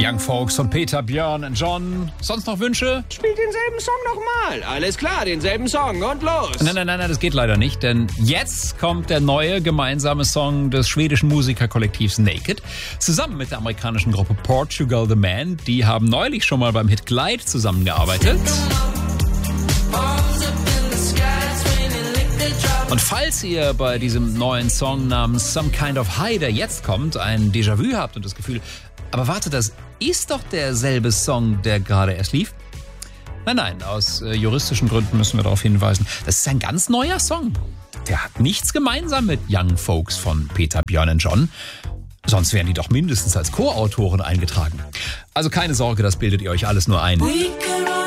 Young Folks von Peter, Björn und John. Sonst noch Wünsche? Spielt denselben Song nochmal. Alles klar, denselben Song und los. Nein, das geht leider nicht, denn jetzt kommt der neue gemeinsame Song des schwedischen Musikerkollektivs Naked zusammen mit der amerikanischen Gruppe Portugal the Man. Die haben neulich schon mal beim Hit Glide zusammengearbeitet. Und falls ihr bei diesem neuen Song namens Some Kind of High, der jetzt kommt, ein Déjà-vu habt und das Gefühl, aber warte, das ist doch derselbe Song, der gerade erst lief? Nein, aus juristischen Gründen müssen wir darauf hinweisen. Das ist ein ganz neuer Song. Der hat nichts gemeinsam mit Young Folks von Peter, Björn und John. Sonst wären die doch mindestens als Co-Autoren eingetragen. Also keine Sorge, das bildet ihr euch alles nur ein.